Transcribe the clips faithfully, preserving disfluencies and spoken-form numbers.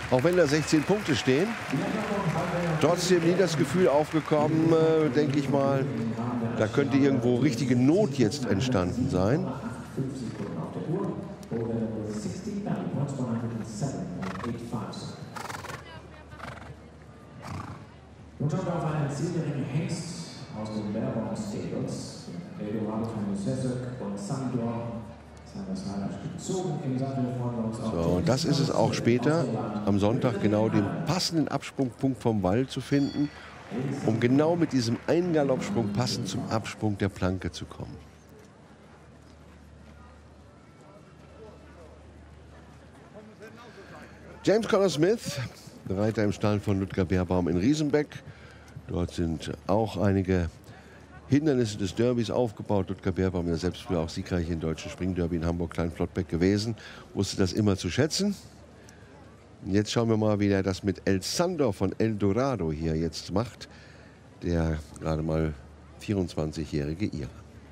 Auch wenn da sechzehn Punkte stehen. Trotzdem nie das Gefühl aufgekommen, äh, denke ich mal, da könnte irgendwo richtige Not jetzt entstanden sein. Und schon auf einen Siegerin Hengst aus den Bergbaum Stables, Eldorado von Sesek und Sandor. So, und das ist es auch später, am Sonntag genau den passenden Absprungpunkt vom Wall zu finden, um genau mit diesem einen Galoppsprung passend zum Absprung der Planke zu kommen. James Conner Smith, Reiter im Stall von Ludger Beerbaum in Riesenbeck. Dort sind auch einige Hindernisse des Derbys aufgebaut. Ludger Beerbaum, ja selbst früher auch siegreich im deutschen Springderby in Hamburg-Kleinflottbeck gewesen, wusste das immer zu schätzen. Und jetzt schauen wir mal, wie er das mit El Sandor von Eldorado hier jetzt macht. Der gerade mal vierundzwanzigjährige Ire.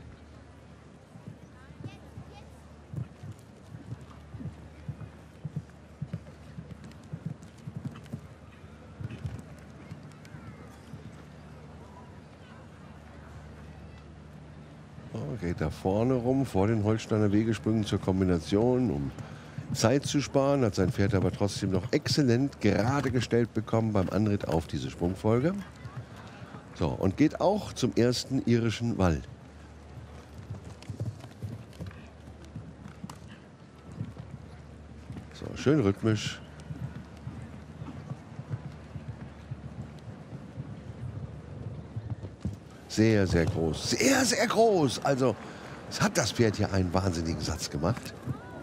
Geht da vorne rum, vor den Holsteiner Wegesprüngen zur Kombination, um Zeit zu sparen. Hat sein Pferd aber trotzdem noch exzellent gerade gestellt bekommen beim Anritt auf diese Sprungfolge. So, und geht auch zum ersten irischen Wall. So, schön rhythmisch. Sehr, sehr groß. Sehr, sehr groß. Also, es hat das Pferd hier einen wahnsinnigen Satz gemacht.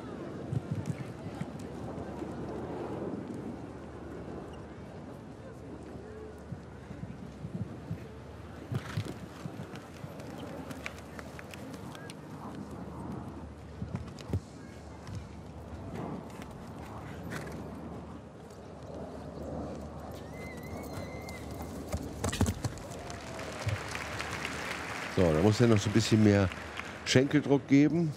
So, da muss er noch so ein bisschen mehr Schenkeldruck geben.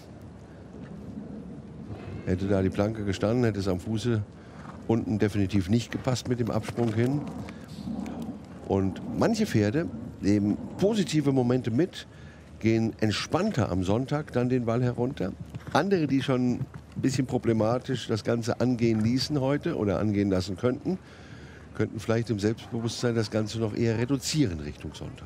Hätte da die Planke gestanden, hätte es am Fuße unten definitiv nicht gepasst mit dem Absprung hin. Und manche Pferde nehmen positive Momente mit, gehen entspannter am Sonntag dann den Wall herunter. Andere, die schon ein bisschen problematisch das Ganze angehen ließen heute oder angehen lassen könnten, könnten vielleicht im Selbstbewusstsein das Ganze noch eher reduzieren Richtung Sonntag.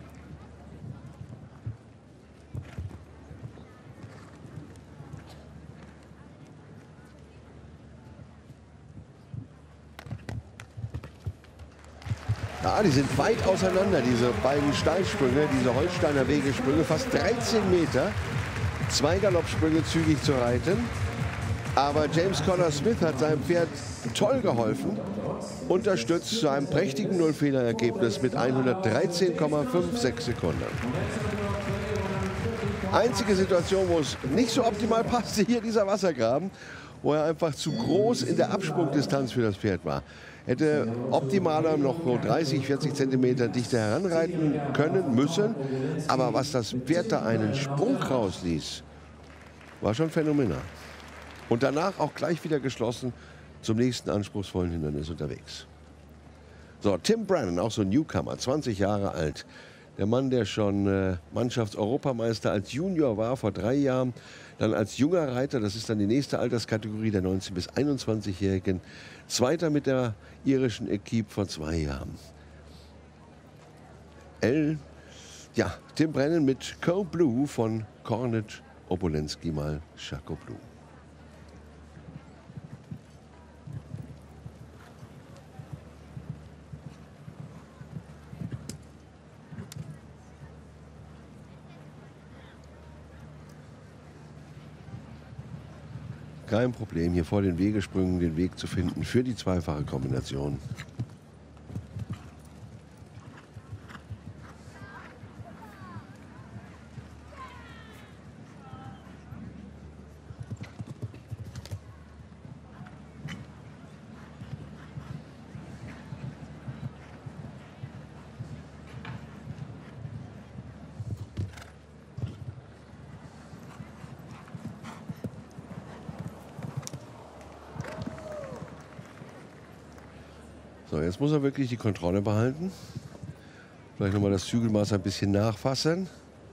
Ja, die sind weit auseinander, diese beiden Steilsprünge, diese Holsteiner Wegesprünge, fast dreizehn Meter. Zwei Galoppsprünge zügig zu reiten. Aber James Conner Smith hat seinem Pferd toll geholfen, unterstützt zu einem prächtigen Nullfehlerergebnis mit hundertdreizehn Komma sechsundfünfzig Sekunden. Einzige Situation, wo es nicht so optimal passte, hier dieser Wassergraben, wo er einfach zu groß in der Absprungdistanz für das Pferd war. Hätte optimaler noch so dreißig, vierzig Zentimeter dichter heranreiten können, müssen. Aber was das Pferd da einen Sprung rausließ, war schon phänomenal. Und danach auch gleich wieder geschlossen zum nächsten anspruchsvollen Hindernis unterwegs. So, Tim Brennan, auch so ein Newcomer, zwanzig Jahre alt. Der Mann, der schon äh, Mannschaftseuropameister als Junior war vor drei Jahren, dann als junger Reiter, das ist dann die nächste Alterskategorie der neunzehn- bis einundzwanzigjährigen, Zweiter mit der irischen Equipe vor zwei Jahren. L, ja, Tim Brennan mit Co Blue von Cornet Obolensky mal Chaco Blue. Kein Problem, hier vor den Wegesprüngen den Weg zu finden für die zweifache Kombination. So, jetzt muss er wirklich die Kontrolle behalten. Vielleicht nochmal das Zügelmaß ein bisschen nachfassen.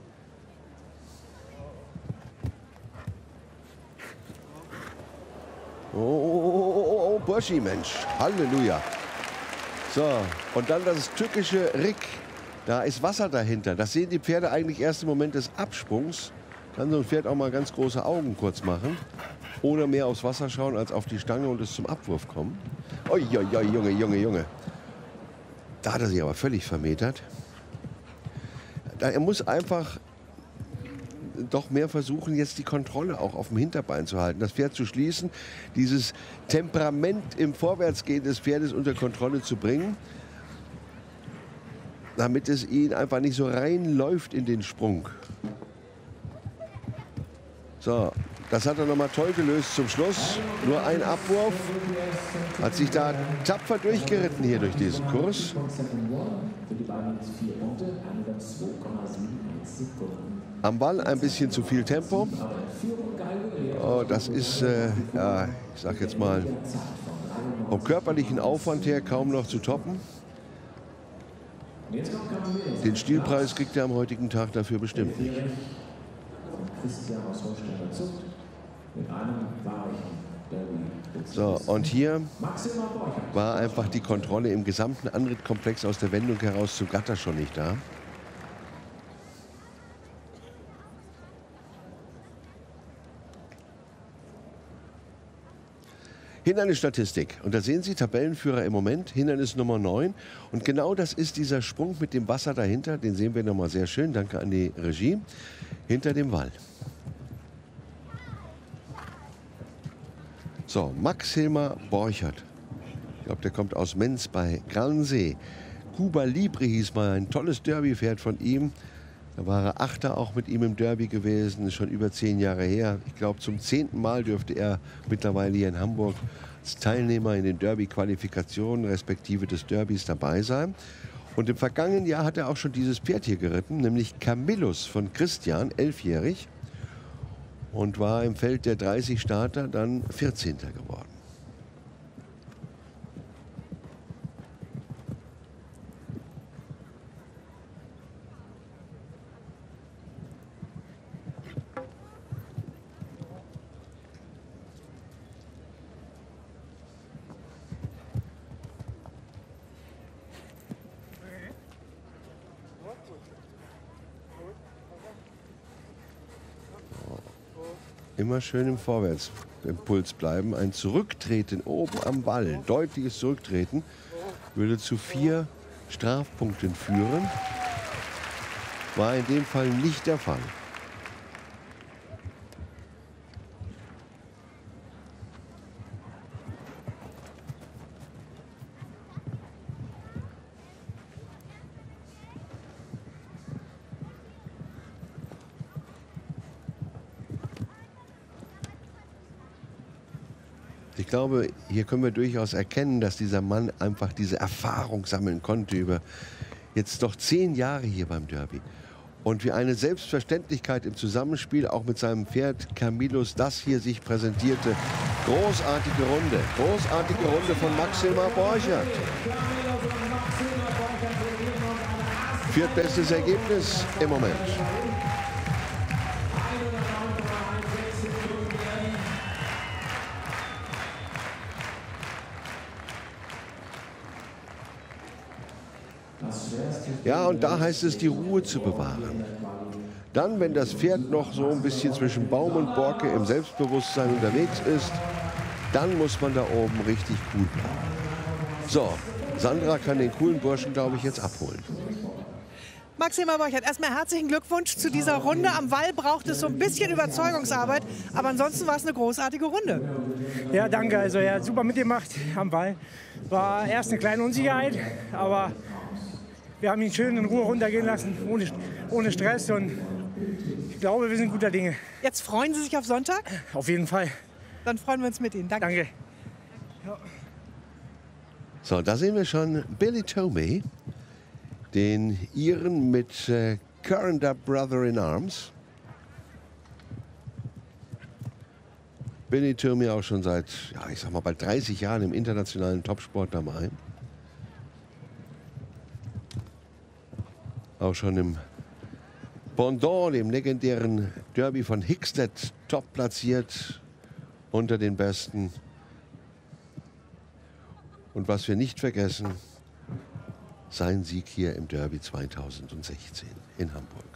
Oh, oh, oh, oh, Burschi, Mensch. Halleluja. So, und dann das tückische Rick. Da ist Wasser dahinter. Das sehen die Pferde eigentlich erst im Moment des Absprungs. Dann so ein Pferd auch mal ganz große Augen kurz machen. Oder mehr aufs Wasser schauen, als auf die Stange und es zum Abwurf kommen. Ui, ui, ui, Junge, Junge, Junge. Da hat er sich aber völlig vermetert. Da, er muss einfach doch mehr versuchen, jetzt die Kontrolle auch auf dem Hinterbein zu halten, das Pferd zu schließen, dieses Temperament im Vorwärtsgehen des Pferdes unter Kontrolle zu bringen, damit es ihn einfach nicht so reinläuft in den Sprung. So, das hat er nochmal toll gelöst zum Schluss. Nur ein Abwurf. Hat sich da tapfer durchgeritten hier durch diesen Kurs. Am Wall ein bisschen zu viel Tempo. Oh, das ist, äh, ja, ich sag jetzt mal, vom körperlichen Aufwand her kaum noch zu toppen. Den Stilpreis kriegt er am heutigen Tag dafür bestimmt nicht. So, und hier war einfach die Kontrolle im gesamten Anrittkomplex aus der Wendung heraus zum Gatter schon nicht da. Hindernisstatistik. Und da sehen Sie Tabellenführer im Moment, Hindernis Nummer neun. Und genau das ist dieser Sprung mit dem Wasser dahinter. Den sehen wir nochmal sehr schön. Danke an die Regie. Hinter dem Wall. So, Max Hilmar Borchert. Ich glaube, der kommt aus Menz bei Gransee. Cuba Libre hieß mal ein tolles Derby-Pferd von ihm. Da war er Achter auch mit ihm im Derby gewesen, ist schon über zehn Jahre her. Ich glaube, zum zehnten Mal dürfte er mittlerweile hier in Hamburg als Teilnehmer in den Derby-Qualifikationen respektive des Derbys dabei sein. Und im vergangenen Jahr hat er auch schon dieses Pferd hier geritten, nämlich Camillus von Christian, elfjährig. Und war im Feld der dreißig Starter dann vierzehnter geworden. Immer schön im Vorwärtsimpuls bleiben. Ein Zurücktreten oben am Ball, deutliches Zurücktreten, würde zu vier Strafpunkten führen. War in dem Fall nicht der Fall. Ich glaube, hier können wir durchaus erkennen, dass dieser Mann einfach diese Erfahrung sammeln konnte über jetzt doch zehn Jahre hier beim Derby. Und wie eine Selbstverständlichkeit im Zusammenspiel auch mit seinem Pferd Camillus das hier sich präsentierte. Großartige Runde, großartige Runde von Max Hilmar Borchert. Viertbestes Ergebnis im Moment. Ja, und da heißt es, die Ruhe zu bewahren. Dann, wenn das Pferd noch so ein bisschen zwischen Baum und Borke im Selbstbewusstsein unterwegs ist, dann muss man da oben richtig cool bleiben. So, Sandra kann den coolen Burschen, glaube ich, jetzt abholen. Max Hilmar Borchert, erstmal herzlichen Glückwunsch zu dieser Runde. Am Wall braucht es so ein bisschen Überzeugungsarbeit, aber ansonsten war es eine großartige Runde. Ja, danke. Also er hat super mitgemacht am Wall. War erst eine kleine Unsicherheit, aber wir haben ihn schön in Ruhe runtergehen lassen, ohne, ohne Stress. Und ich glaube, wir sind guter Dinge. Jetzt freuen Sie sich auf Sonntag? Auf jeden Fall. Dann freuen wir uns mit Ihnen. Danke. Danke. Ja. So, da sehen wir schon Billy Tomey, den Iren mit äh, Current Brother in Arms. Billy Tomey auch schon seit, ja, ich sag mal, bald dreißig Jahren im internationalen Topsport dabei. auch schon im Pendant, dem legendären Derby von Hickstead, top platziert, unter den Besten. Und was wir nicht vergessen, sein Sieg hier im Derby zweitausendsechzehn in Hamburg.